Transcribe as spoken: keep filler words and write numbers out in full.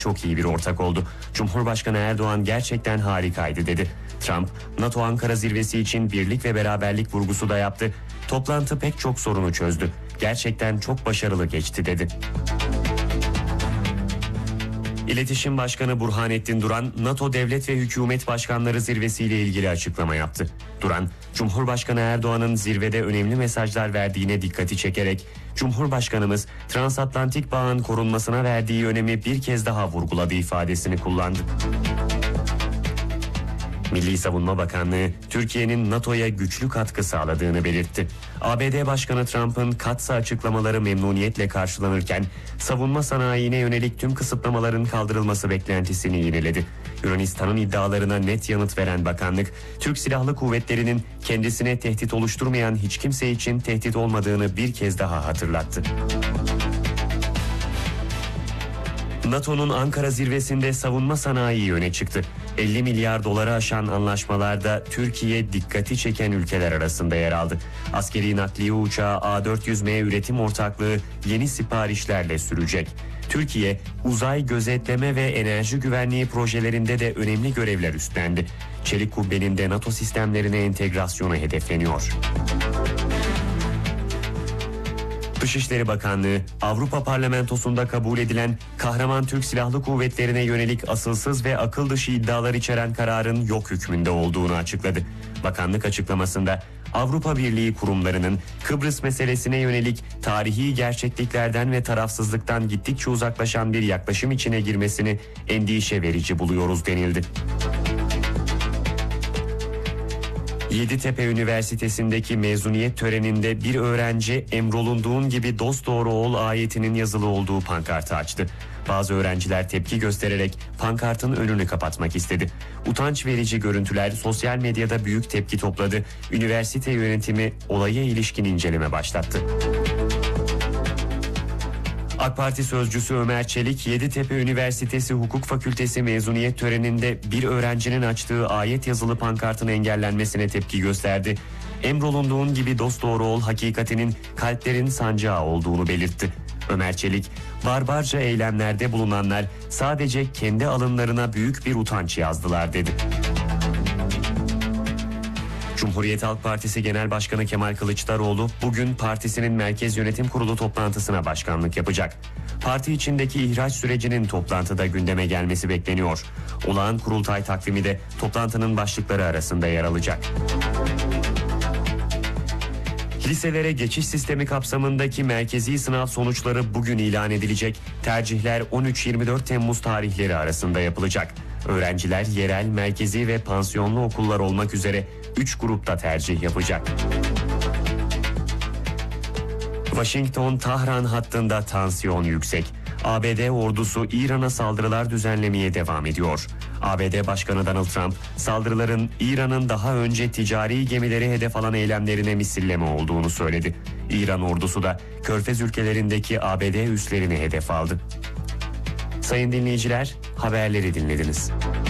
çok iyi bir ortak oldu. Cumhurbaşkanı Erdoğan gerçekten harikaydı dedi. Trump, NATO Ankara zirvesi için birlik ve beraberlik vurgusu da yaptı. Toplantı pek çok sorunu çözdü. Gerçekten çok başarılı geçti dedi. İletişim Başkanı Burhanettin Duran, NATO Devlet ve Hükümet Başkanları zirvesiyle ilgili açıklama yaptı. Duran, Cumhurbaşkanı Erdoğan'ın zirvede önemli mesajlar verdiğine dikkati çekerek, Cumhurbaşkanımız transatlantik bağın korunmasına verdiği önemi bir kez daha vurguladı ifadesini kullandı. Milli Savunma Bakanlığı, Türkiye'nin NATO'ya güçlü katkı sağladığını belirtti. A B D Başkanı Trump'ın katsa açıklamaları memnuniyetle karşılanırken, savunma sanayine yönelik tüm kısıtlamaların kaldırılması beklentisini yineledi. Yunanistan'ın iddialarına net yanıt veren bakanlık, Türk Silahlı Kuvvetleri'nin kendisine tehdit oluşturmayan hiç kimse için tehdit olmadığını bir kez daha hatırlattı. NATO'nun Ankara zirvesinde savunma sanayi öne çıktı. elli milyar doları aşan anlaşmalarda Türkiye dikkati çeken ülkeler arasında yer aldı. Askeri nakliye uçağı A dört yüz M üretim ortaklığı yeni siparişlerle sürecek. Türkiye, uzay gözetleme ve enerji güvenliği projelerinde de önemli görevler üstlendi. Çelik kubbenin de NATO sistemlerine entegrasyonu hedefleniyor. Dışişleri Bakanlığı, Avrupa Parlamentosu'nda kabul edilen kahraman Türk Silahlı Kuvvetleri'ne yönelik asılsız ve akıl dışı iddialar içeren kararın yok hükmünde olduğunu açıkladı. Bakanlık açıklamasında Avrupa Birliği kurumlarının Kıbrıs meselesine yönelik tarihi gerçekliklerden ve tarafsızlıktan gittikçe uzaklaşan bir yaklaşım içine girmesini endişe verici buluyoruz denildi. Yeditepe Üniversitesi'ndeki mezuniyet töreninde bir öğrenci emrolunduğun gibi dosdoğru ol ayetinin yazılı olduğu pankartı açtı. Bazı öğrenciler tepki göstererek pankartın önünü kapatmak istedi. Utanç verici görüntüler sosyal medyada büyük tepki topladı. Üniversite yönetimi olaya ilişkin inceleme başlattı. AK Parti sözcüsü Ömer Çelik, Yeditepe Üniversitesi Hukuk Fakültesi mezuniyet töreninde bir öğrencinin açtığı ayet yazılı pankartın engellenmesine tepki gösterdi. Emrolunduğun gibi dosdoğru ol hakikatinin kalplerin sancağı olduğunu belirtti. Ömer Çelik, barbarca eylemlerde bulunanlar sadece kendi alınlarına büyük bir utanç yazdılar dedi. Cumhuriyet Halk Partisi Genel Başkanı Kemal Kılıçdaroğlu bugün partisinin Merkez Yönetim Kurulu toplantısına başkanlık yapacak. Parti içindeki ihraç sürecinin toplantıda gündeme gelmesi bekleniyor. Olağan kurultay takvimi de toplantının başlıkları arasında yer alacak. Liselere geçiş sistemi kapsamındaki merkezi sınav sonuçları bugün ilan edilecek. Tercihler on üç yirmi dört Temmuz tarihleri arasında yapılacak. Öğrenciler yerel, merkezi ve pansiyonlu okullar olmak üzere üç grupta tercih yapacak. Washington-Tahran hattında tansiyon yüksek. A B D ordusu İran'a saldırılar düzenlemeye devam ediyor. A B D Başkanı Donald Trump, saldırıların İran'ın daha önce ticari gemileri hedef alan eylemlerine misilleme olduğunu söyledi. İran ordusu da Körfez ülkelerindeki A B D üslerini hedef aldı. Sayın dinleyiciler, haberleri dinlediniz.